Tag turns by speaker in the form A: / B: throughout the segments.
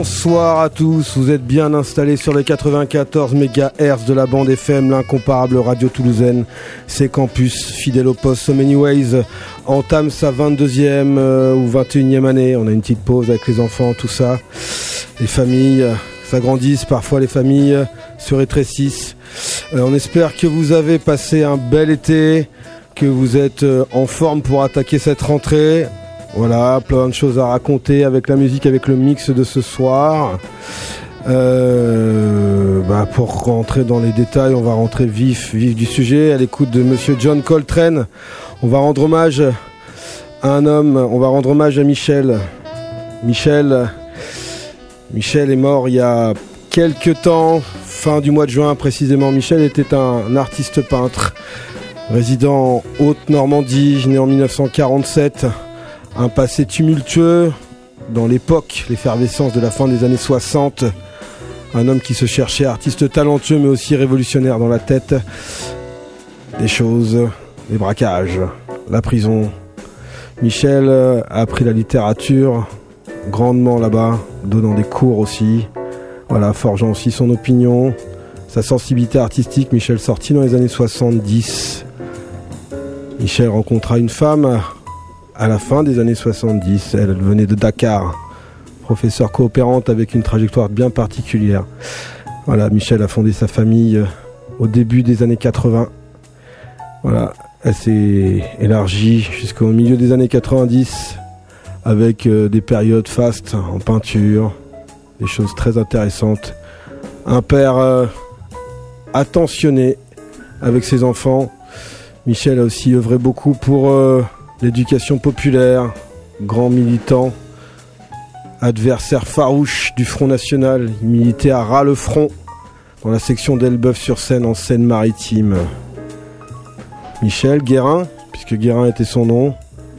A: Bonsoir à tous, vous êtes bien installés sur les 94 MHz de la bande FM, l'incomparable radio toulousaine. C'est Campus, fidèle au poste. So Many Ways entame sa 22e ou 21e année. On a une petite pause avec les enfants, tout ça. Les familles s'agrandissent, parfois les familles se rétrécissent. On espère que vous avez passé un bel été, que vous êtes en forme pour attaquer cette rentrée. Voilà, plein de choses à raconter avec la musique, avec le mix de ce soir. Pour rentrer dans les détails, on va rentrer vif du sujet. À l'écoute de Monsieur John Coltrane, on va rendre hommage à un homme, on va rendre hommage à Michel. Michel est mort il y a quelques temps, fin du mois de juin précisément. Michel était un artiste peintre, résident en Haute-Normandie, né en 1947. Un passé tumultueux dans l'époque, l'effervescence de la fin des années 60. Un homme qui se cherchait artiste talentueux mais aussi révolutionnaire dans la tête. Des choses, des braquages, la prison. Michel a appris la littérature grandement là-bas, donnant des cours aussi. Voilà, forgeant aussi son opinion, sa sensibilité artistique. Michel sortit dans les années 70. Michel rencontra une femme à la fin des années 70, elle venait de Dakar, professeure coopérante avec une trajectoire bien particulière. Voilà, Michel a fondé sa famille au début des années 80. Voilà, elle s'est élargie jusqu'au milieu des années 90 avec des périodes fastes en peinture, des choses très intéressantes. Un père attentionné avec ses enfants. Michel a aussi œuvré beaucoup pour l'éducation populaire, grand militant, adversaire farouche du Front National. Il militait à ras-le-front dans la section d'Elbeuf-sur-Seine en Seine-Maritime. Michel Guérin, puisque Guérin était son nom,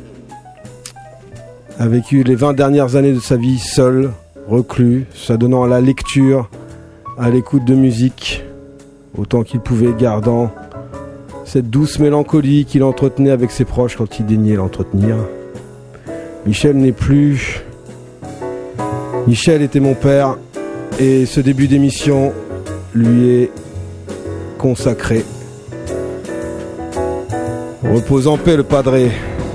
A: a vécu les 20 dernières années de sa vie seul, reclus, s'adonnant à la lecture, à l'écoute de musique, autant qu'il pouvait, gardant cette douce mélancolie qu'il entretenait avec ses proches quand il daignait l'entretenir. Michel n'est plus. Michel était mon père et ce début d'émission lui est consacré. Repose en paix le padré.